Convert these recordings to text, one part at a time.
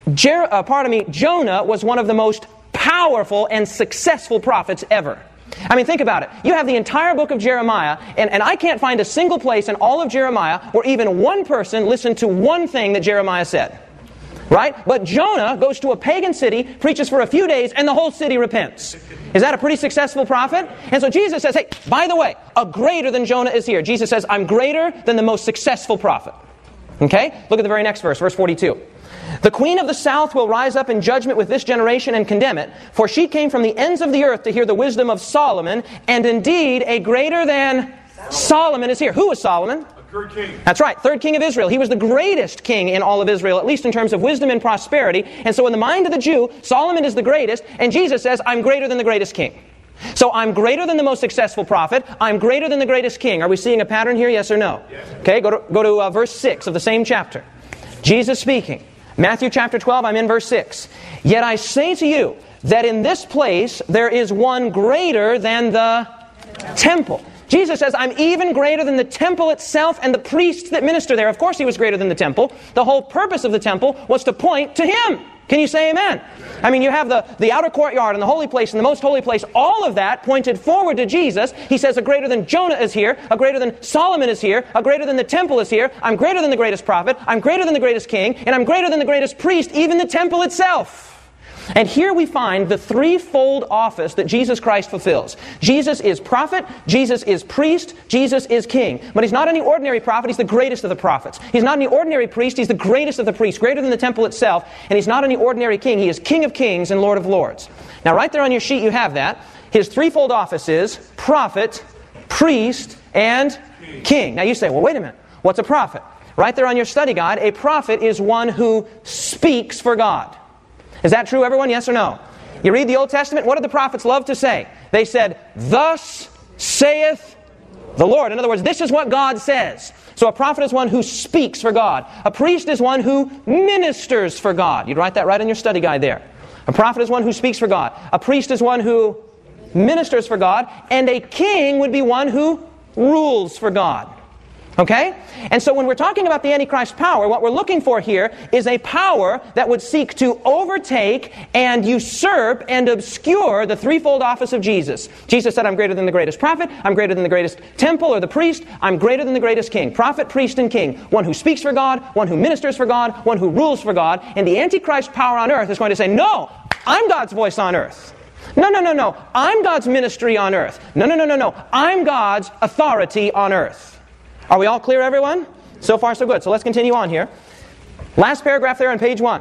Jonah was one of the most powerful and successful prophets ever. I mean, think about it. You have the entire book of Jeremiah, and I can't find a single place in all of Jeremiah where even one person listened to one thing that Jeremiah said. Right? But Jonah goes to a pagan city, preaches for a few days, and the whole city repents. Is that a pretty successful prophet? And so Jesus says, hey, by the way, a greater than Jonah is here. Jesus says, I'm greater than the most successful prophet. Okay? Look at the very next verse, verse 42. The queen of the south will rise up in judgment with this generation and condemn it, for she came from the ends of the earth to hear the wisdom of Solomon, and indeed a greater than Solomon is here. Who was Solomon? Third king. That's right, third king of Israel. He was the greatest king in all of Israel, at least in terms of wisdom and prosperity. And so in the mind of the Jew, Solomon is the greatest, and Jesus says, I'm greater than the greatest king. So I'm greater than the most successful prophet. I'm greater than the greatest king. Are we seeing a pattern here, yes or no? Yes. Okay, go to verse 6 of the same chapter. Jesus speaking. Matthew chapter 12, I'm in verse 6. Yet I say to you that in this place there is one greater than the temple. Jesus says, I'm even greater than the temple itself and the priests that minister there. Of course he was greater than the temple. The whole purpose of the temple was to point to him. Can you say amen? I mean, you have the outer courtyard and the holy place and the most holy place. All of that pointed forward to Jesus. He says, a greater than Jonah is here. A greater than Solomon is here. A greater than the temple is here. I'm greater than the greatest prophet. I'm greater than the greatest king. And I'm greater than the greatest priest, even the temple itself. And here we find the threefold office that Jesus Christ fulfills. Jesus is prophet, Jesus is priest, Jesus is king. But he's not any ordinary prophet, he's the greatest of the prophets. He's not any ordinary priest, he's the greatest of the priests, greater than the temple itself. And he's not any ordinary king, he is King of kings and Lord of lords. Now right there on your sheet you have that. His threefold office is prophet, priest, and king. Now you say, well, wait a minute, what's a prophet? Right there on your study guide, a prophet is one who speaks for God. Is that true, everyone? Yes or no? You read the Old Testament, what did the prophets love to say? They said, thus saith the Lord. In other words, this is what God says. So a prophet is one who speaks for God. A priest is one who ministers for God. You'd write that right in your study guide there. A prophet is one who speaks for God. A priest is one who ministers for God. And a king would be one who rules for God. Okay? And so when we're talking about the Antichrist power, what we're looking for here is a power that would seek to overtake and usurp and obscure the threefold office of Jesus. Jesus said, I'm greater than the greatest prophet, I'm greater than the greatest temple or the priest, I'm greater than the greatest king. Prophet, priest, and king. One who speaks for God, one who ministers for God, one who rules for God. And the Antichrist power on earth is going to say, no, I'm God's voice on earth. No, I'm God's ministry on earth. No, I'm God's authority on earth. Are we all clear, everyone? So far, so good. So let's continue on here. Last paragraph there on page 1.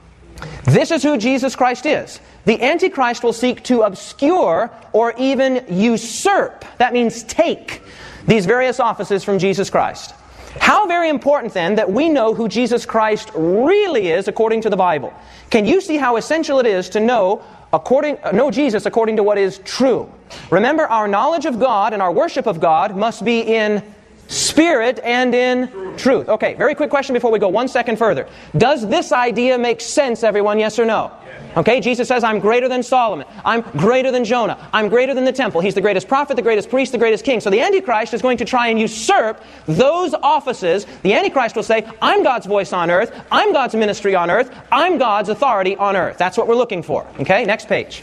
This is who Jesus Christ is. The Antichrist will seek to obscure or even usurp, that means take, these various offices from Jesus Christ. How very important then that we know who Jesus Christ really is according to the Bible. Can you see how essential it is to know Jesus according to what is true? Remember, our knowledge of God and our worship of God must be in spirit and in truth. Okay, very quick question before we go 1 second further. Does this idea make sense, everyone, yes or no? Okay, Jesus says, I'm greater than Solomon. I'm greater than Jonah. I'm greater than the temple. He's the greatest prophet, the greatest priest, the greatest king. So the Antichrist is going to try and usurp those offices. The Antichrist will say, I'm God's voice on earth. I'm God's ministry on earth. I'm God's authority on earth. That's what we're looking for. Okay, next page.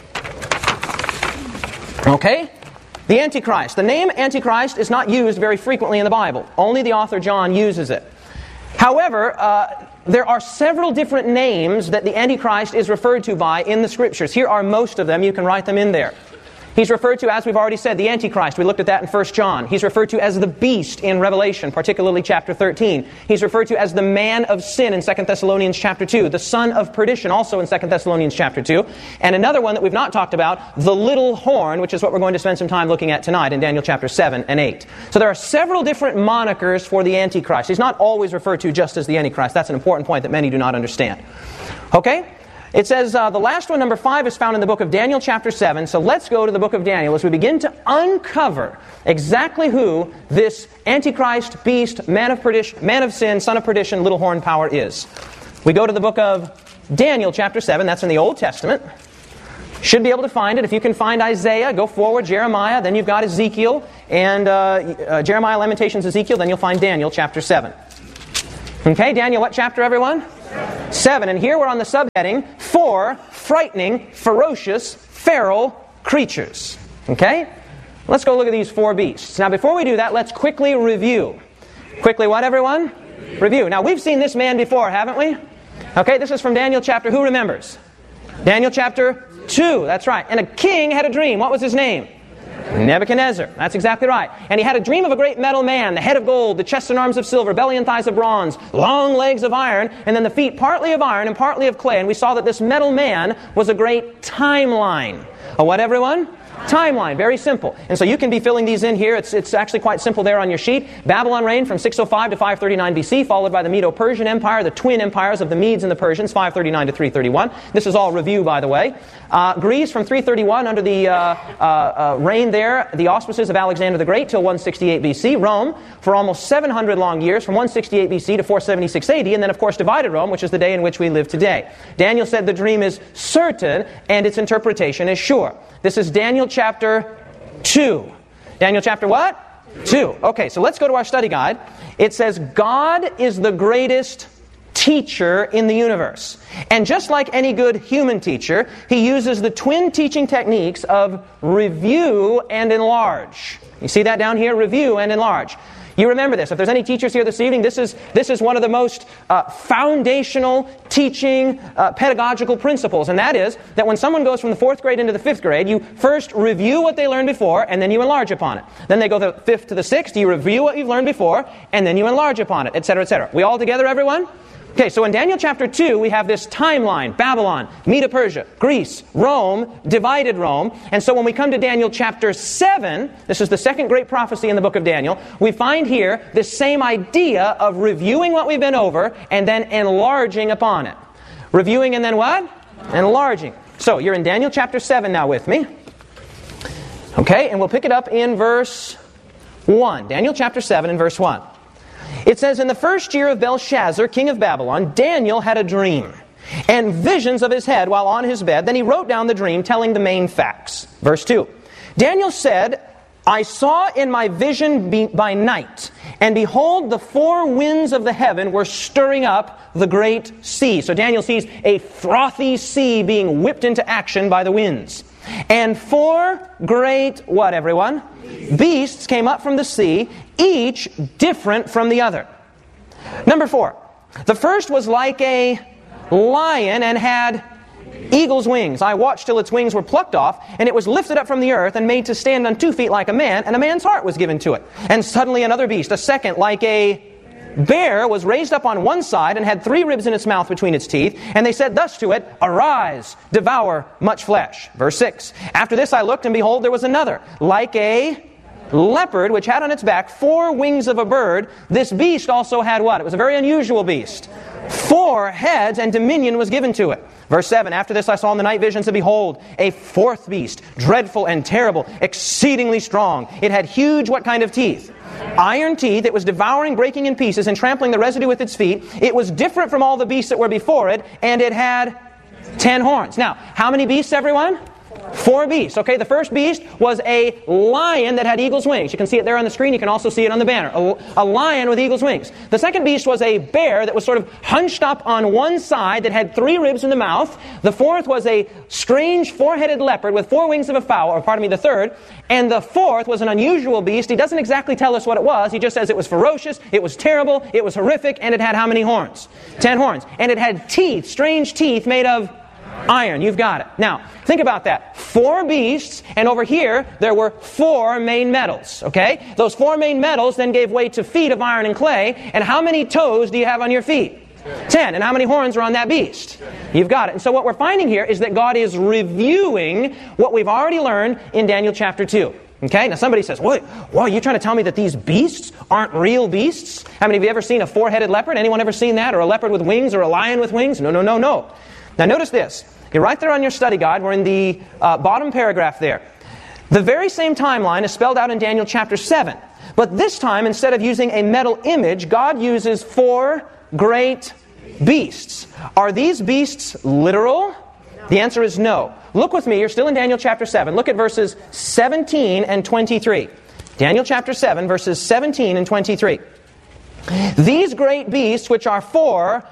Okay? The Antichrist. The name Antichrist is not used very frequently in the Bible. Only the author John uses it. However, there are several different names that the Antichrist is referred to by in the Scriptures. Here are most of them. You can write them in there. He's referred to, as we've already said, the Antichrist. We looked at that in 1 John. He's referred to as the beast in Revelation, particularly chapter 13. He's referred to as the man of sin in 2 Thessalonians chapter 2. The son of perdition also in 2 Thessalonians chapter 2. And another one that we've not talked about, the little horn, which is what we're going to spend some time looking at tonight in Daniel chapter 7 and 8. So there are several different monikers for the Antichrist. He's not always referred to just as the Antichrist. That's an important point that many do not understand. Okay? It says the last one, number 5, is found in the book of Daniel chapter 7. So let's go to the book of Daniel as we begin to uncover exactly who this Antichrist, beast, man of perdition, man of sin, son of perdition, little horn power is. We go to the book of Daniel chapter 7. That's in the Old Testament. Should be able to find it. If you can find Isaiah, go forward, Jeremiah, then you've got Ezekiel, and Jeremiah, Lamentations, Ezekiel, then you'll find Daniel chapter 7. Okay, Daniel, what chapter, everyone? 7. And here we're on the subheading, 4 frightening, ferocious, feral creatures. Okay? Let's go look at these 4 beasts. Now, before we do that, let's quickly review. Quickly what, everyone? Review. Now, we've seen this man before, haven't we? Okay, this is from Daniel chapter, who remembers? Daniel chapter 2, that's right. And a king had a dream. What was his name? Nebuchadnezzar. That's exactly right. And he had a dream of a great metal man, the head of gold, the chest and arms of silver, belly and thighs of bronze, long legs of iron, and then the feet partly of iron and partly of clay. And we saw that this metal man was a great timeline. A what, everyone? Timeline, very simple. And so you can be filling these in here. It's actually quite simple there on your sheet. Babylon reigned from 605 to 539 BC, followed by the Medo-Persian Empire, the twin empires of the Medes and the Persians, 539 to 331. This is all review, by the way. Greece from 331 under the reign there, the auspices of Alexander the Great, till 168 BC. Rome for almost 700 long years, from 168 BC to 476 AD, and then of course divided Rome, which is the day in which we live today. Daniel said the dream is certain and its interpretation is sure. This is Daniel chapter 2. Daniel chapter what? 2. Okay, so let's go to our study guide. It says, God is the greatest teacher in the universe. And just like any good human teacher, he uses the twin teaching techniques of review and enlarge. You see that down here? Review and enlarge. You remember this. If there's any teachers here this evening, this is one of the most foundational teaching pedagogical principles. And that is that when someone goes from the 4th grade into the 5th grade, you first review what they learned before, and then you enlarge upon it. Then they go the 5th to the 6th, you review what you've learned before, and then you enlarge upon it, etc., etc. We all together, everyone? Okay, so in Daniel chapter 2, we have this timeline: Babylon, Medo-Persia, Greece, Rome, divided Rome. And so when we come to Daniel chapter 7, this is the second great prophecy in the book of Daniel, we find here this same idea of reviewing what we've been over and then enlarging upon it. Reviewing and then what? Enlarging. So you're in Daniel chapter 7 now with me. Okay, and we'll pick it up in verse 1. Daniel chapter 7 and verse 1. It says, in the first year of Belshazzar, king of Babylon, Daniel had a dream and visions of his head while on his bed. Then he wrote down the dream, telling the main facts. Verse 2. Daniel said, I saw in my vision by night, and behold, the 4 winds of the heaven were stirring up the great sea. So Daniel sees a frothy sea being whipped into action by the winds. And 4 great, what, everyone? Beasts came up from the sea, each different from the other. Number 4. The first was like a lion and had eagle's wings. I watched till its wings were plucked off, and it was lifted up from the earth and made to stand on 2 feet like a man, and a man's heart was given to it. And suddenly another beast, a second, like a bear, was raised up on one side and had 3 ribs in its mouth between its teeth. And they said thus to it, arise, devour much flesh. Verse 6. After this I looked, and behold, there was another, like a leopard, which had on its back 4 wings of a bird. This beast also had what? It was a very unusual beast. 4 heads, and dominion was given to it. Verse 7, after this I saw in the night visions, and behold, a 4th beast, dreadful and terrible, exceedingly strong. It had huge, what kind of teeth? Iron teeth. It was devouring, breaking in pieces, and trampling the residue with its feet. It was different from all the beasts that were before it, and it had 10 horns. Now, how many beasts, everyone? 4 beasts. Okay, the first beast was a lion that had eagle's wings. You can see it there on the screen. You can also see it on the banner. A lion with eagle's wings. The second beast was a bear that was sort of hunched up on one side that had 3 ribs in the mouth. The 4th was a strange 4-headed leopard with 4 wings of a fowl, or pardon me, the 3rd. And the 4th was an unusual beast. He doesn't exactly tell us what it was. He just says it was ferocious, it was terrible, it was horrific, and it had how many horns? 10 horns. And it had teeth, strange teeth made of iron. You've got it. Now, think about that. 4 beasts, and over here, there were 4 main metals. Okay? Those 4 main metals then gave way to feet of iron and clay. And how many toes do you have on your feet? 10. And how many horns are on that beast? You've got it. And so what we're finding here is that God is reviewing what we've already learned in Daniel chapter 2. Okay? Now somebody says, what? Are you trying to tell me that these beasts aren't real beasts? How many of you ever seen a 4-headed leopard? Anyone ever seen that? Or a leopard with wings? Or a lion with wings? No. Now notice this. You're right there on your study guide. We're in the bottom paragraph there. The very same timeline is spelled out in Daniel chapter 7. But this time, instead of using a metal image, God uses 4 great beasts. Are these beasts literal? The answer is no. Look with me. You're still in Daniel chapter 7. Look at verses 17 and 23. Daniel chapter 7, verses 17 and 23. These great beasts, which are four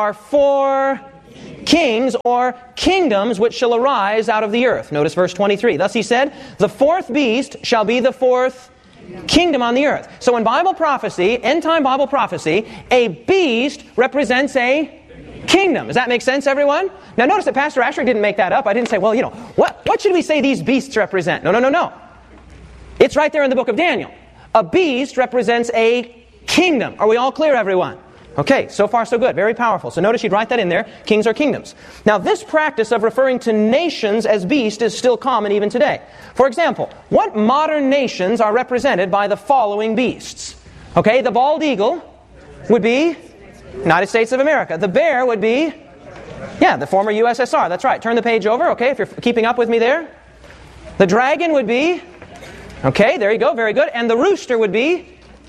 kings or kingdoms which shall arise out of the earth. Notice verse 23. Thus he said, the fourth beast shall be the fourth kingdom on the earth. So in Bible prophecy, end-time Bible prophecy, a beast represents a kingdom. Does that make sense, everyone? Now notice that Pastor Asher didn't make that up. I didn't say, well, what should we say these beasts represent? No. It's right there in the book of Daniel. A beast represents a kingdom. Are we all clear, everyone? Okay, so far so good. Very powerful. So notice you'd write that in there. Kings or kingdoms. Now this practice of referring to nations as beasts is still common even today. For example, what modern nations are represented by the following beasts? Okay, the bald eagle would be United States of America. The bear would be, the former USSR. That's right. Turn the page over, okay, if you're keeping up with me there. The dragon would be, okay, there you go, very good. And the rooster would be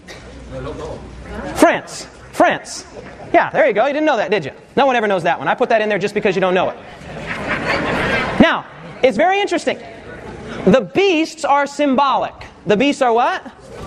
France. Yeah, there you go. You didn't know that, did you? No one ever knows that one. I put that in there just because you don't know it. Now, it's very interesting. The beasts are symbolic. The beasts are what?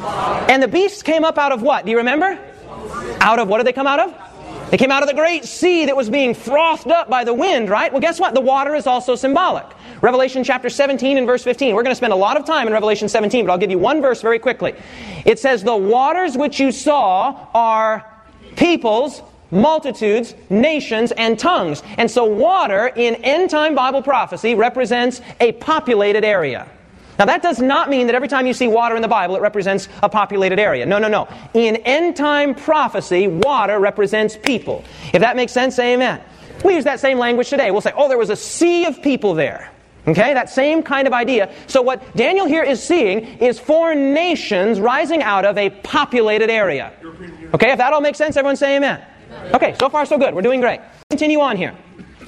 And the beasts came up out of what? Do you remember? Out of, what did they come out of? They came out of the great sea that was being frothed up by the wind, right? Well, guess what? The water is also symbolic. Revelation chapter 17 and verse 15. We're going to spend a lot of time in Revelation 17, but I'll give you one verse very quickly. It says, the waters which you saw are peoples, multitudes, nations, and tongues. And so water in end-time Bible prophecy represents a populated area. Now that does not mean that every time you see water in the Bible it represents a populated area. No. In end-time prophecy, water represents people. If that makes sense, say amen. We use that same language today. We'll say, there was a sea of people there. Okay, that same kind of idea. So what Daniel here is seeing is four nations rising out of a populated area. Okay, if that all makes sense, everyone say amen. Okay, so far so good. We're doing great. Continue on here.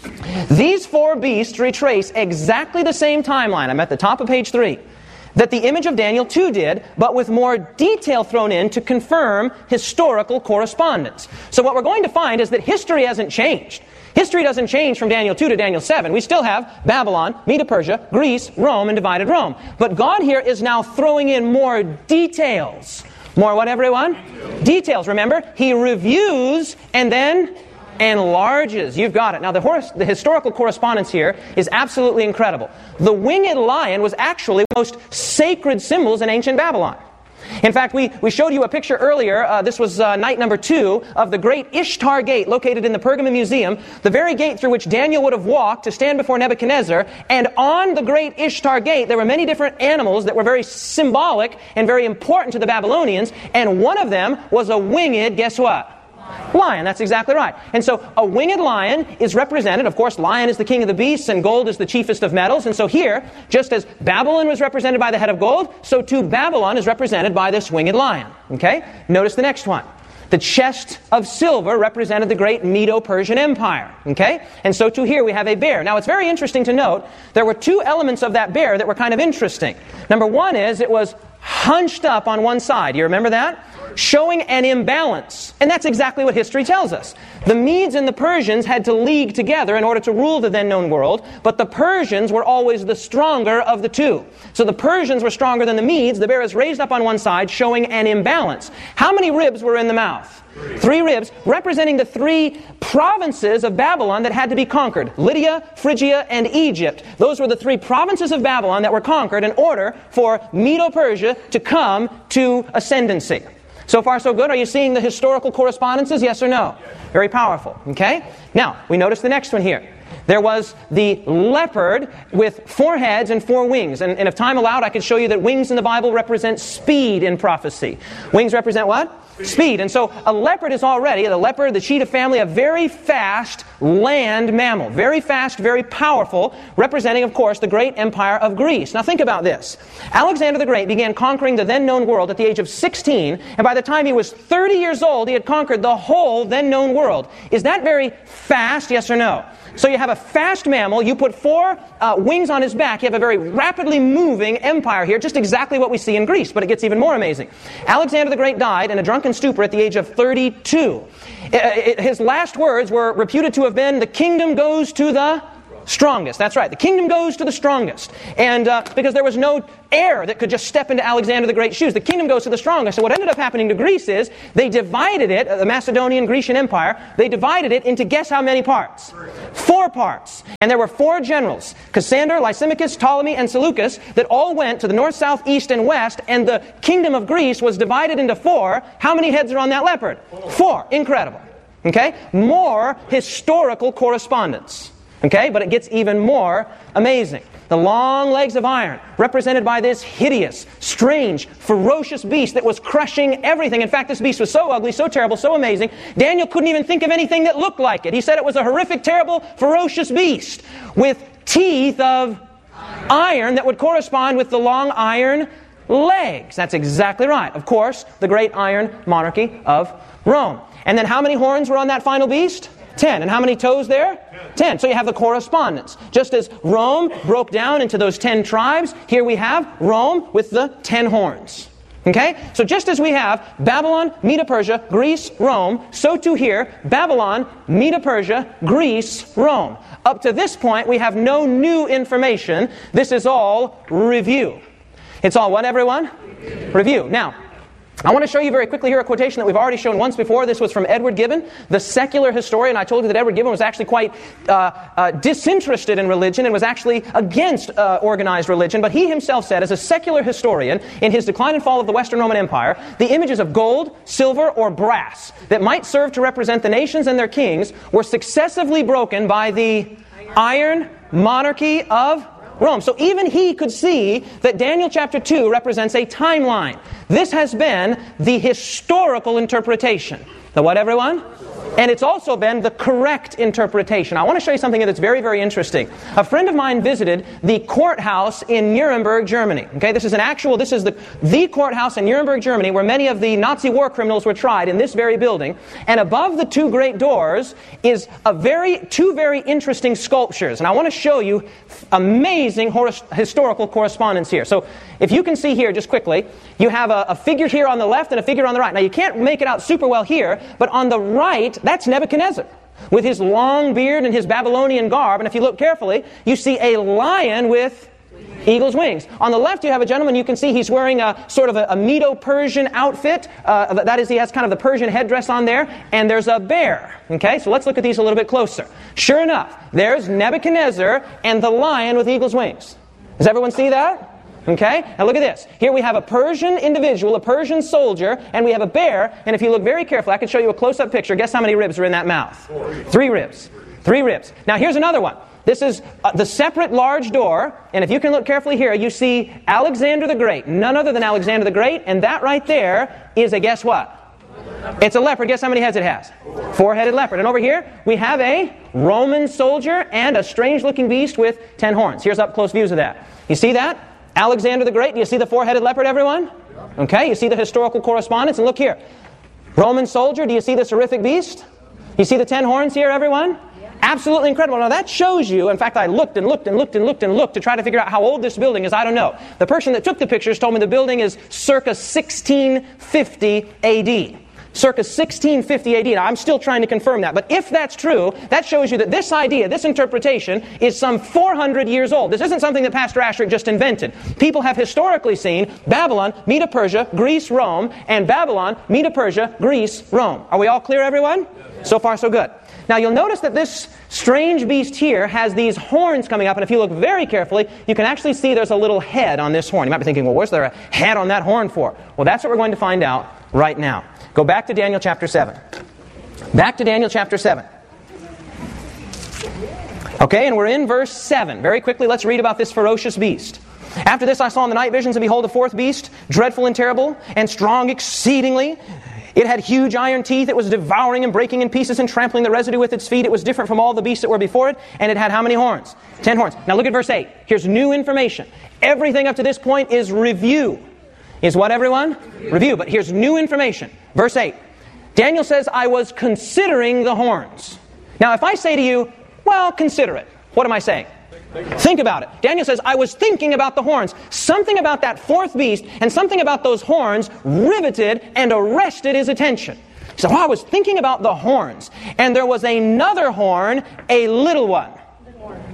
These four beasts retrace exactly the same timeline. I'm at the top of page 3. That the image of Daniel 2 did, but with more detail thrown in to confirm historical correspondence. So what we're going to find is that history hasn't changed. History doesn't change from Daniel 2 to Daniel 7. We still have Babylon, Medo-Persia, Greece, Rome, and divided Rome. But God here is now throwing in more details. More what, everyone? Details. Remember, He reviews and then enlarges. You've got it. Now, the historical correspondence here is absolutely incredible. The winged lion was actually one of the most sacred symbols in ancient Babylon. In fact, we showed you a picture earlier, this was night number 2, of the great Ishtar Gate located in the Pergamon Museum, the very gate through which Daniel would have walked to stand before Nebuchadnezzar. And on the great Ishtar Gate, there were many different animals that were very symbolic and very important to the Babylonians. And one of them was a winged, guess what? Lion. That's exactly right. And so a winged lion is represented, of course, lion is the king of the beasts and gold is the chiefest of metals. And so here, just as Babylon was represented by the head of gold, so too Babylon is represented by this winged lion. Okay? Notice the next one. The chest of silver represented the great Medo-Persian Empire. Okay? And so too here we have a bear. Now it's very interesting to note, there were two elements of that bear that were kind of interesting. Number one is it was hunched up on one side. You remember that? Showing an imbalance. And that's exactly what history tells us. The Medes and the Persians had to league together in order to rule the then known world, but the Persians were always the stronger of the two. So the Persians were stronger than the Medes. The bear is raised up on one side, showing an imbalance. How many ribs were in the mouth? 3 ribs, representing the 3 provinces of Babylon that had to be conquered. Lydia, Phrygia, and Egypt. Those were the 3 provinces of Babylon that were conquered in order for Medo-Persia to come to ascendancy. So far, so good. Are you seeing the historical correspondences? Yes or no? Very powerful. Okay? Now, we notice the next one here. There was the leopard with 4 heads and 4 wings. And if time allowed, I could show you that wings in the Bible represent speed in prophecy. Wings represent what? Speed. And so a leopard is already, the leopard, the cheetah family, a very fast land mammal. Very fast, very powerful, representing, of course, the great empire of Greece. Now think about this. Alexander the Great began conquering the then known world at the age of 16, and by the time he was 30 years old, he had conquered the whole then known world. Is that very fast, yes or no? So you have a fast mammal, you put 4 wings on his back, you have a very rapidly moving empire here, just exactly what we see in Greece, but it gets even more amazing. Alexander the Great died in a drunken stupor at the age of 32. His last words were reputed to have been, "The kingdom goes to the Strongest, that's right. The kingdom goes to the strongest. And because there was no heir that could just step into Alexander the Great's shoes, the kingdom goes to the strongest. So what ended up happening to Greece is they divided it, the Macedonian Grecian Empire, they divided it into guess how many parts? 4 parts. And there were 4 generals, Cassander, Lysimachus, Ptolemy, and Seleucus, that all went to the north, south, east, and west, and the kingdom of Greece was divided into 4. How many heads are on that leopard? 4. Incredible. Okay? More historical correspondence. Okay, but it gets even more amazing. The long legs of iron, represented by this hideous, strange, ferocious beast that was crushing everything. In fact, this beast was so ugly, so terrible, so amazing, Daniel couldn't even think of anything that looked like it. He said it was a horrific, terrible, ferocious beast with teeth of iron that would correspond with the long iron legs. That's exactly right. Of course, the great iron monarchy of Rome. And then how many horns were on that final beast? 10. And how many toes there? 10. So you have the correspondence. Just as Rome broke down into those 10 tribes, here we have Rome with the 10 horns. Okay? So just as we have Babylon, Medo-Persia, Greece, Rome, so too here, Babylon, Medo-Persia, Greece, Rome. Up to this point, we have no new information. This is all review. It's all what, everyone? Review. Now, I want to show you very quickly here a quotation that we've already shown once before. This was from Edward Gibbon, the secular historian. I told you that Edward Gibbon was actually quite disinterested in religion and was actually against organized religion. But he himself said, as a secular historian, in his Decline and Fall of the Western Roman Empire, the images of gold, silver, or brass that might serve to represent the nations and their kings were successively broken by the iron monarchy of Rome. So even he could see that Daniel chapter 2 represents a timeline. This has been the historical interpretation. The what, everyone? And it's also been the correct interpretation. I want to show you something that's very, very interesting. A friend of mine visited the courthouse in Nuremberg, Germany. Okay, this is the courthouse in Nuremberg, Germany, where many of the Nazi war criminals were tried, in this very building. And above the 2 great doors is two very interesting sculptures. And I want to show you amazing historical correspondence here. So if you can see here, just quickly, you have a figure here on the left and a figure on the right. Now you can't make it out super well here, but on the right, that's Nebuchadnezzar with his long beard and his Babylonian garb. And if you look carefully, you see a lion with eagle's wings. On the left, you have a gentleman. You can see he's wearing a sort of a Medo-Persian outfit. That is, he has kind of the Persian headdress on there. And there's a bear. Okay, so let's look at these a little bit closer. Sure enough, there's Nebuchadnezzar and the lion with eagle's wings. Does everyone see that? Okay, now look at this. Here we have a Persian individual, a Persian soldier, and we have a bear. And if you look very carefully, I can show you a close-up picture. Guess how many ribs are in that mouth? 3 ribs. 3 ribs. Now here's another one. This is the separate large door. And if you can look carefully here, you see Alexander the Great. None other than Alexander the Great. And that right there is a guess what? It's a leopard. Guess how many heads it has? 4-headed leopard. And over here, we have a Roman soldier and a strange-looking beast with 10 horns. Here's up-close views of that. You see that? Alexander the Great. Do you see the 4-headed leopard, everyone? Okay, you see the historical correspondence. And look here. Roman soldier, do you see this horrific beast? You see the 10 horns here, everyone? Absolutely incredible. Now that shows you, in fact, I looked to try to figure out how old this building is. I don't know. The person that took the pictures told me the building is circa 1650 AD. Circa 1650 AD. Now, I'm still trying to confirm that. But if that's true, that shows you that this idea, this interpretation, is some 400 years old. This isn't something that Pastor Asherick just invented. People have historically seen Babylon, Medo-Persia, Greece, Rome, and Babylon, Medo-Persia, Greece, Rome. Are we all clear, everyone? So far, so good. Now, you'll notice that this strange beast here has these horns coming up, and if you look very carefully, you can actually see there's a little head on this horn. You might be thinking, well, what's there a head on that horn for? Well, that's what we're going to find out right now. Go back to Daniel chapter 7. Back to Daniel chapter 7. Okay, and we're in verse 7. Very quickly, let's read about this ferocious beast. After this I saw in the night visions, and behold, a 4th beast, dreadful and terrible, and strong exceedingly. It had huge iron teeth. It was devouring and breaking in pieces and trampling the residue with its feet. It was different from all the beasts that were before it. And it had how many horns? 10 horns. Now look at verse 8. Here's new information. Everything up to this point is review. Is what, everyone? Review. But here's new information. Verse 8. Daniel says, I was considering the horns. Now if I say to you, well, consider it. What am I saying? Think about it. Daniel says, I was thinking about the horns. Something about that 4th beast and something about those horns riveted and arrested his attention. He said, I was thinking about the horns. And there was another horn, a little one.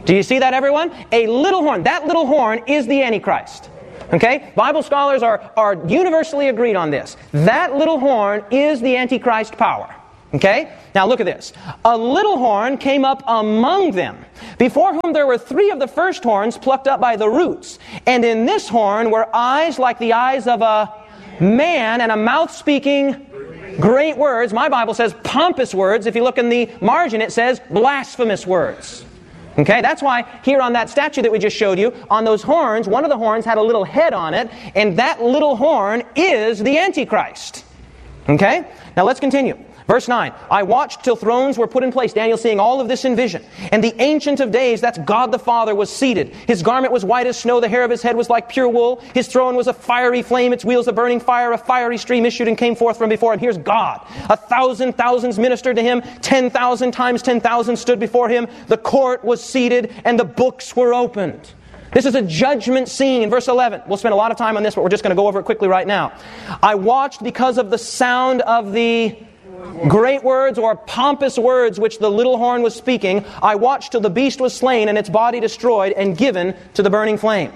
Do you see that, everyone? A little horn. That little horn is the Antichrist. Okay? Bible scholars are universally agreed on this. That little horn is the Antichrist power. Okay? Now look at this. A little horn came up among them, before whom there were 3 of the first horns plucked up by the roots. And in this horn were eyes like the eyes of a man, and a mouth speaking great words. My Bible says pompous words. If you look in the margin, it says blasphemous words. Okay, that's why here on that statue that we just showed you, on those horns, one of the horns had a little head on it, and that little horn is the Antichrist. Okay, now let's continue. Verse 9, I watched till thrones were put in place. Daniel seeing all of this in vision. And the Ancient of Days, that's God the Father, was seated. His garment was white as snow. The hair of his head was like pure wool. His throne was a fiery flame. Its wheels a burning fire. A fiery stream issued and came forth from before him. Here's God. 1,000 thousands ministered to him. 10,000 times 10,000 stood before him. The court was seated and the books were opened. This is a judgment scene. In verse 11, we'll spend a lot of time on this, but we're just going to go over it quickly right now. I watched because of the sound of the great words or pompous words which the little horn was speaking. I watched till the beast was slain and its body destroyed and given to the burning flame.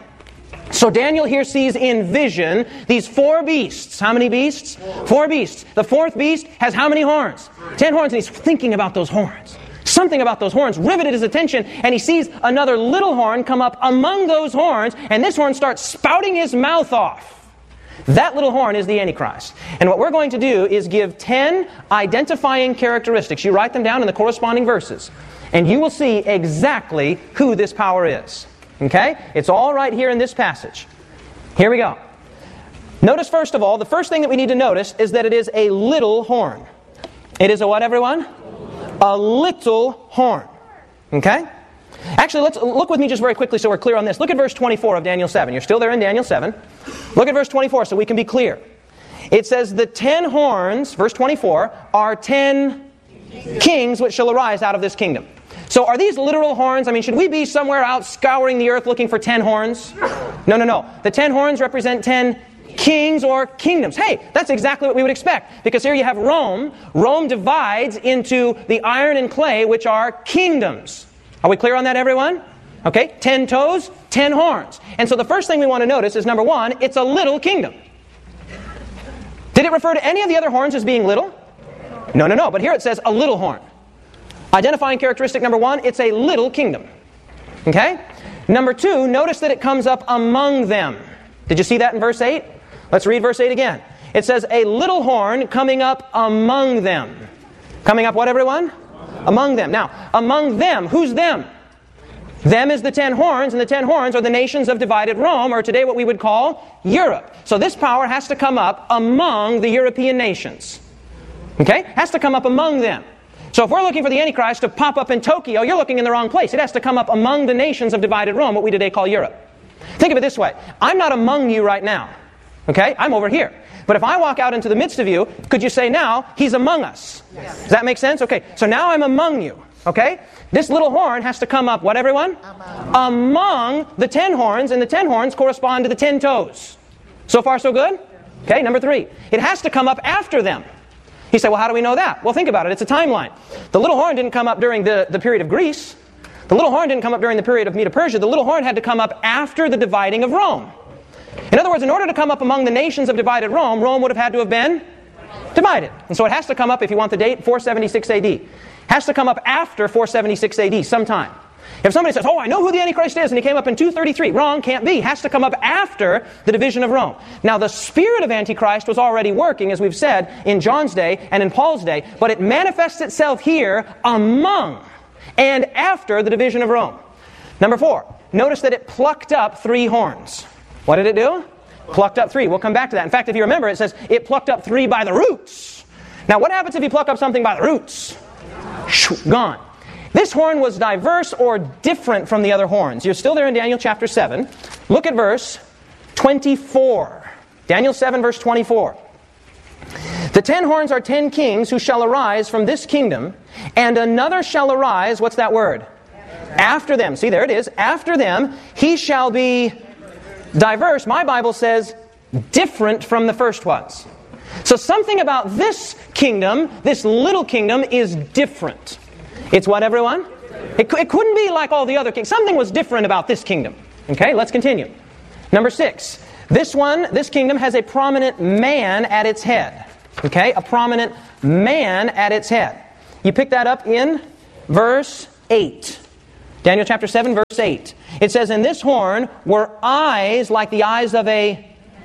So Daniel here sees in vision these 4 beasts. How many beasts? 4 beasts. The 4th beast has how many horns? 10 horns, and he's thinking about those horns. Something about those horns riveted his attention, and he sees another little horn come up among those horns, and this horn starts spouting his mouth off. That little horn is the Antichrist. And what we're going to do is give 10 identifying characteristics. You write them down in the corresponding verses, and you will see exactly who this power is. Okay? It's all right here in this passage. Here we go. Notice first of all, the first thing that we need to notice is that it is a little horn. It is a what, everyone? A little horn. Okay? Actually, let's look with me just very quickly so we're clear on this. Look at verse 24 of Daniel 7. You're still there in Daniel 7. Look at verse 24 so we can be clear. It says, the 10 horns, verse 24, are 10 kings which shall arise out of this kingdom. So are these literal horns? I mean, should we be somewhere out scouring the earth looking for 10 horns? No. The 10 horns represent 10 kings or kingdoms. Hey, that's exactly what we would expect. Because here you have Rome. Rome divides into the iron and clay, which are kingdoms. Are we clear on that, everyone? Okay, 10 toes, 10 horns. And so the first thing we want to notice is, number 1, it's a little kingdom. Did it refer to any of the other horns as being little? No. But here it says a little horn. Identifying characteristic number 1, it's a little kingdom. Okay? Number 2, notice that it comes up among them. Did you see that in verse 8? Let's read verse 8 again. It says a little horn coming up among them. Coming up what, everyone? Among them. Now, among them, who's them? Them is the 10 horns, and the 10 horns are the nations of divided Rome, or today what we would call Europe. So this power has to come up among the European nations. Okay? Has to come up among them. So if we're looking for the Antichrist to pop up in Tokyo, you're looking in the wrong place. It has to come up among the nations of divided Rome, what we today call Europe. Think of it this way. I'm not among you right now. Okay? I'm over here. But if I walk out into the midst of you, could you say now, he's among us? Yes. Does that make sense? Okay, so now I'm among you. Okay? This little horn has to come up, what, everyone? Among the 10 horns, and the 10 horns correspond to the 10 toes. So far, so good? Okay, number 3. It has to come up after them. You say, well, how do we know that? Well, think about it. It's a timeline. The little horn didn't come up during the period of Greece. The little horn didn't come up during the period of Medo-Persia. The little horn had to come up after the dividing of Rome. In other words, in order to come up among the nations of divided Rome, Rome would have had to have been divided. And so it has to come up, if you want the date, 476 AD. It has to come up after 476 AD sometime. If somebody says, oh, I know who the Antichrist is, and he came up in 233, wrong, can't be. It has to come up after the division of Rome. Now, the spirit of Antichrist was already working, as we've said, in John's day and in Paul's day, but it manifests itself here among and after the division of Rome. Number 4, notice that it plucked up 3 horns. What did it do? Plucked up 3. We'll come back to that. In fact, if you remember, it says it plucked up 3 by the roots. Now, what happens if you pluck up something by the roots? Gone. This horn was diverse or different from the other horns. You're still there in Daniel chapter 7. Look at verse 24. Daniel 7, verse 24. The 10 horns are 10 kings who shall arise from this kingdom, and another shall arise, what's that word? After them. See, there it is. After them, he shall be diverse. My Bible says different from the first ones. So something about this kingdom, this little kingdom, is different. It's what, everyone? It couldn't be like all the other kingdoms. Something was different about this kingdom. Okay, let's continue. Number 6. This kingdom has a prominent man at its head. Okay, a prominent man at its head. You pick that up in verse 8. Daniel chapter 7, verse 8. It says, "In this horn were eyes like the eyes of a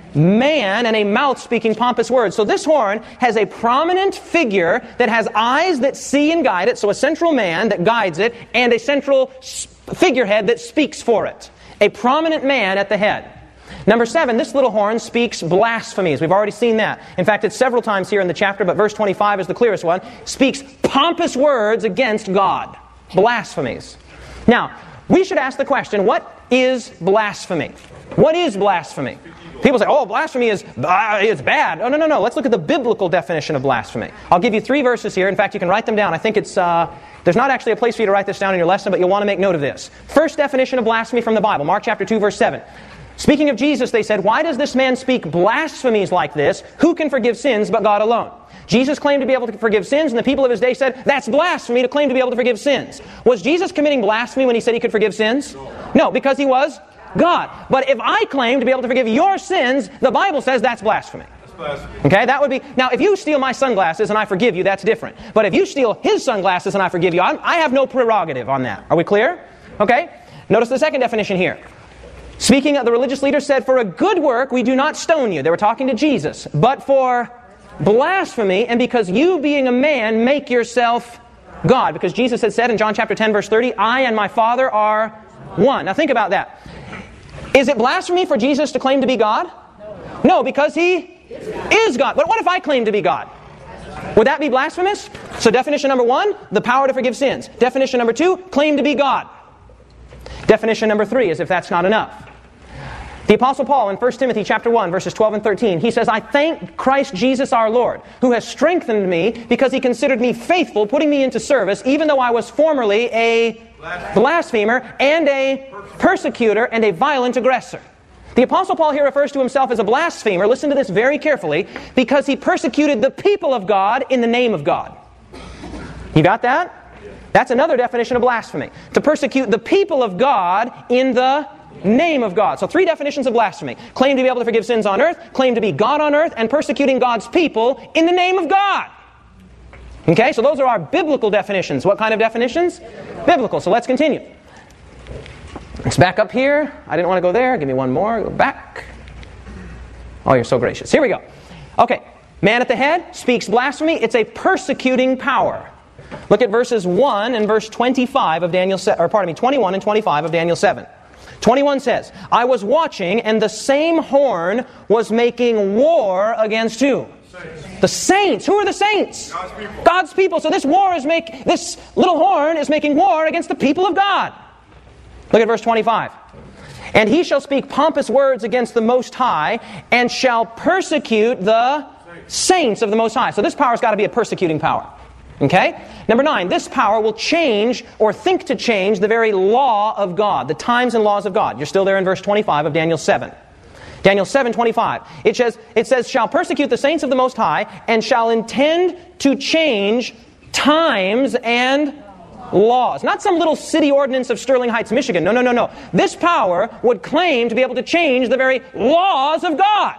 man, and a mouth speaking pompous words." So this horn has a prominent figure that has eyes that see and guide it, so a central man that guides it, and a central figurehead that speaks for it. A prominent man at the head. Number 7, this little horn speaks blasphemies. We've already seen that. In fact, it's several times here in the chapter, but verse 25 is the clearest one. Speaks pompous words against God. Blasphemies. Now, we should ask the question, what is blasphemy? What is blasphemy? People say, oh, blasphemy is bad. Oh, no. Let's look at the biblical definition of blasphemy. I'll give you 3 verses here. In fact, you can write them down. I think it's... there's not actually a place for you to write this down in your lesson, but you'll want to make note of this. First definition of blasphemy from the Bible, Mark chapter 2, verse 7. Speaking of Jesus, they said, "Why does this man speak blasphemies like this? Who can forgive sins but God alone?" Jesus claimed to be able to forgive sins, and the people of his day said, "That's blasphemy to claim to be able to forgive sins." Was Jesus committing blasphemy when he said he could forgive sins? No, because he was God. But if I claim to be able to forgive your sins, the Bible says that's blasphemy. Okay, that would be... Now, if you steal my sunglasses and I forgive you, that's different. But if you steal his sunglasses and I forgive you, I have no prerogative on that. Are we clear? Okay? Notice the second definition here. Speaking of, the religious leaders said, "For a good work we do not stone you." They were talking to Jesus. "But for blasphemy, and because you being a man make yourself God." Because Jesus had said in John chapter 10, verse 30, "I and my Father are one." Now think about that. Is it blasphemy for Jesus to claim to be God? No, because he is God. But what if I claim to be God? Would that be blasphemous? So definition number 1, the power to forgive sins. Definition number 2, claim to be God. Definition number 3 is if that's not enough. The Apostle Paul in 1 Timothy chapter 1, verses 12 and 13, he says, "I thank Christ Jesus our Lord, who has strengthened me because he considered me faithful, putting me into service, even though I was formerly a blasphemer and a persecutor and a violent aggressor." The Apostle Paul here refers to himself as a blasphemer, listen to this very carefully, because he persecuted the people of God in the name of God. You got that? That's another definition of blasphemy. To persecute the people of God in the name of God. So 3 definitions of blasphemy. Claim to be able to forgive sins on earth, claim to be God on earth, and persecuting God's people in the name of God. Okay, so those are our biblical definitions. What kind of definitions? Biblical. So let's continue. Let's back up here. I didn't want to go there. Give me one more. Go back. Oh, you're so gracious. Here we go. Okay, man at the head speaks blasphemy. It's a persecuting power. Look at verses 1 and verse 25 of Daniel 21 and 25 of Daniel 7. 21 says, "I was watching, and the same horn was making war against" who? The saints. Who are the saints? God's people. God's people. So this little horn is making war against the people of God. Look at verse 25. "And he shall speak pompous words against the Most High, and shall persecute the saints of the Most High." So this power's got to be a persecuting power. Okay? Number 9, this power will change or think to change the very law of God, the times and laws of God. You're still there in verse 25 of Daniel 7. Daniel 7:25. It says, "Shall persecute the saints of the Most High, and shall intend to change times and laws." Not some little city ordinance of Sterling Heights, Michigan. No. This power would claim to be able to change the very laws of God.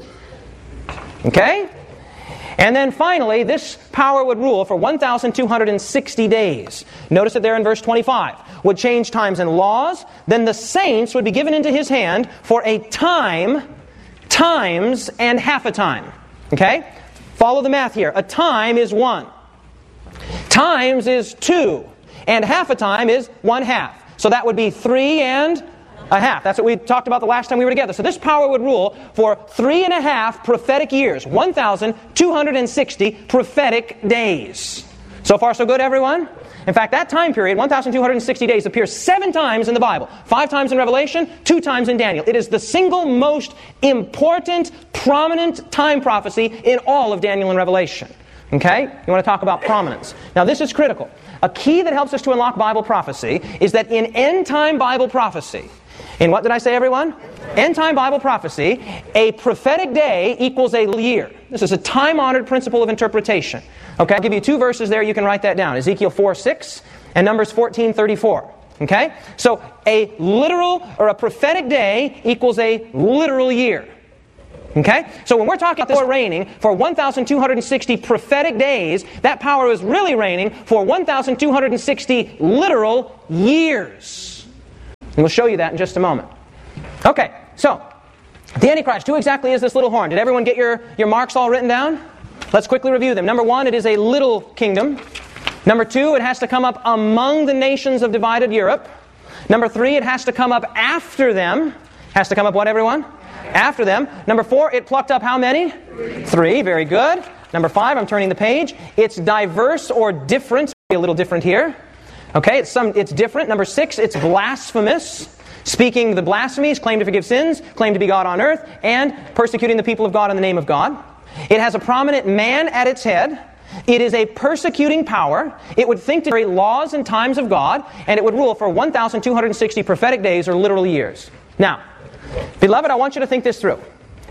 Okay? And then finally, this power would rule for 1,260 days. Notice it there in verse 25. Would change times and laws. Then the saints would be given into his hand for a time, times, and half a time. Okay? Follow the math here. A time is 1. Times is 2. And half a time is 1/2. So that would be 3 and a half. That's what we talked about the last time we were together. So this power would rule for 3.5 prophetic years. 1,260 prophetic days. So far so good, everyone? In fact, that time period, 1,260 days, appears 7 times in the Bible. 5 times in Revelation, 2 times in Daniel. It is the single most important, prominent time prophecy in all of Daniel and Revelation. Okay? You want to talk about prominence. Now this is critical. A key that helps us to unlock Bible prophecy is that in end-time Bible prophecy, in what did I say, everyone? End-time Bible prophecy, a prophetic day equals a year. This is a time-honored principle of interpretation. Okay, I'll give you 2 verses there. You can write that down. Ezekiel 4:6 and Numbers 14:34. Okay? So a literal or a prophetic day equals a literal year. Okay? So when we're talking about this reigning for 1,260 prophetic days, that power is really reigning for 1,260 literal years. And we'll show you that in just a moment. Okay, so the Antichrist, who exactly is this little horn? Did everyone get your marks all written down? Let's quickly review them. Number 1, it is a little kingdom. Number 2, it has to come up among the nations of divided Europe. Number 3, it has to come up after them. Has to come up what, everyone? After them. Number 4, it plucked up how many? 3, very good. Number 5, I'm turning the page. It's diverse or different. A little different here. Okay, it's different. Number 6, it's blasphemous. Speaking the blasphemies, claim to forgive sins, claim to be God on earth, and persecuting the people of God in the name of God. It has a prominent man at its head. It is a persecuting power. It would think to carry laws and times of God, and it would rule for 1,260 prophetic days or literal years. Now, beloved, I want you to think this through.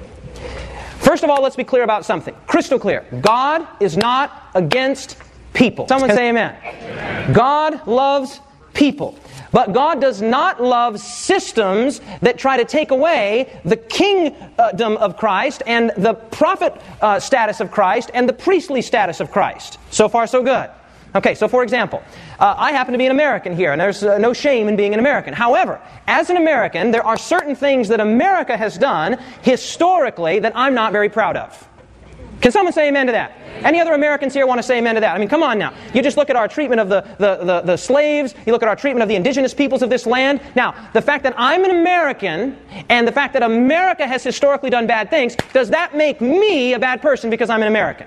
First of all, let's be clear about something. Crystal clear. God is not against people. Someone say amen. Amen. God loves people. But God does not love systems that try to take away the kingdom of Christ and the prophet status of Christ and the priestly status of Christ. So far, so good. Okay, so for example, I happen to be an American here, and there's no shame in being an American. However, as an American, there are certain things that America has done historically that I'm not very proud of. Can someone say amen to that? Any other Americans here want to say amen to that? I mean, come on now. You just look at our treatment of the slaves. You look at our treatment of the indigenous peoples of this land. Now, the fact that I'm an American and the fact that America has historically done bad things, does that make me a bad person because I'm an American?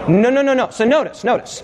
No. So notice.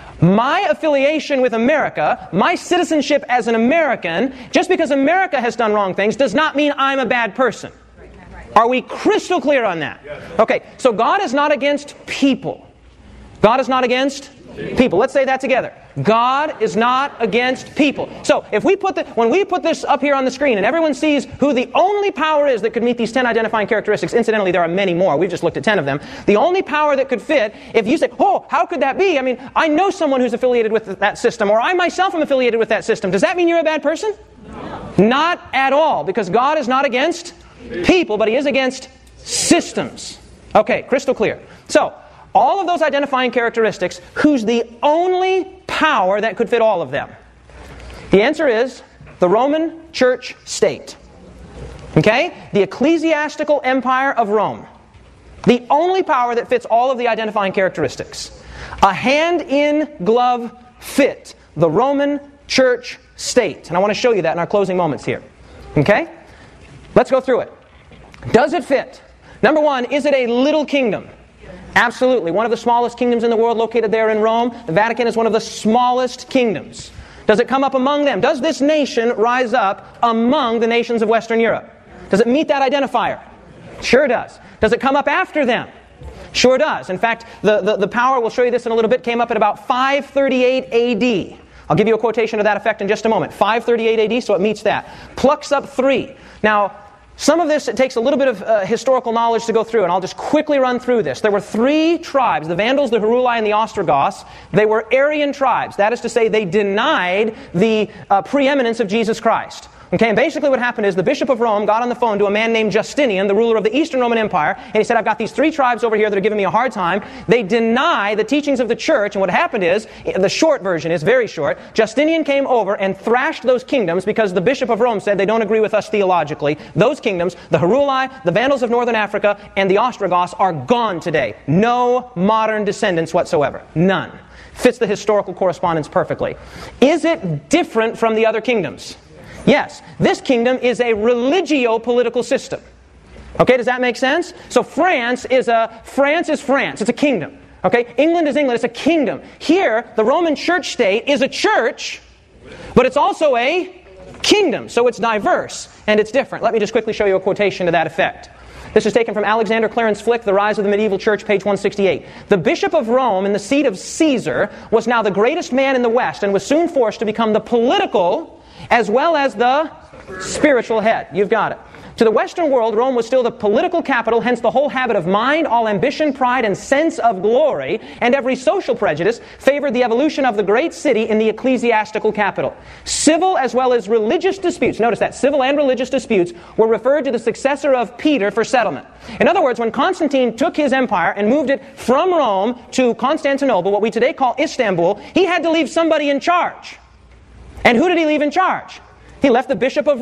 My affiliation with America, my citizenship as an American, just because America has done wrong things, does not mean I'm a bad person. Are we crystal clear on that? Okay, so God is not against people. God is not against people. Let's say that together. God is not against people. So if when we put this up here on the screen and everyone sees who the only power is that could meet these 10 identifying characteristics, incidentally there are many more, we've just looked at 10 of them, the only power that could fit, if you say, oh, how could that be? I mean, I know someone who's affiliated with that system, or I myself am affiliated with that system. Does that mean you're a bad person? No. Not at all, because God is not against people, but He is against systems. Okay, crystal clear. So, all of those identifying characteristics, who's the only power that could fit all of them? The answer is the Roman Church state. Okay? The ecclesiastical empire of Rome. The only power that fits all of the identifying characteristics. A hand-in-glove fit. The Roman Church state. And I want to show you that in our closing moments here. Okay? Let's go through it. Does it fit? Number 1, is it a little kingdom? Absolutely. One of the smallest kingdoms in the world located there in Rome. The Vatican is one of the smallest kingdoms. Does it come up among them? Does this nation rise up among the nations of Western Europe? Does it meet that identifier? Sure does. Does it come up after them? Sure does. In fact, the power, we'll show you this in a little bit, came up at about 538 AD. I'll give you a quotation to that effect in just a moment. 538 AD, so it meets that. Plucks up 3. Now, some of this, it takes a little bit of historical knowledge to go through, and I'll just quickly run through this. There were 3 tribes, the Vandals, the Heruli, and the Ostrogoths. They were Arian tribes. That is to say, they denied the preeminence of Jesus Christ. Okay, and basically what happened is the Bishop of Rome got on the phone to a man named Justinian, the ruler of the Eastern Roman Empire, and he said, I've got these 3 tribes over here that are giving me a hard time. They deny the teachings of the church, and what happened is, the short version is very short, Justinian came over and thrashed those kingdoms because the Bishop of Rome said they don't agree with us theologically. Those kingdoms, the Heruli, the Vandals of Northern Africa, and the Ostrogoths are gone today. No modern descendants whatsoever. None. Fits the historical correspondence perfectly. Is it different from the other kingdoms? Yes, this kingdom is a religio-political system. Okay, does that make sense? So France is France. It's a kingdom. Okay, England is England. It's a kingdom. Here, the Roman Church state is a church, but it's also a kingdom. So it's diverse and it's different. Let me just quickly show you a quotation to that effect. This is taken from Alexander Clarence Flick, The Rise of the Medieval Church, page 168. The Bishop of Rome in the seat of Caesar was now the greatest man in the West and was soon forced to become the political as well as the spiritual head. You've got it. To the Western world, Rome was still the political capital, hence the whole habit of mind, all ambition, pride, and sense of glory, and every social prejudice favored the evolution of the great city in the ecclesiastical capital. Civil as well as religious disputes, notice that, civil and religious disputes, were referred to the successor of Peter for settlement. In other words, when Constantine took his empire and moved it from Rome to Constantinople, what we today call Istanbul, he had to leave somebody in charge. And who did he leave in charge? He left the bishop of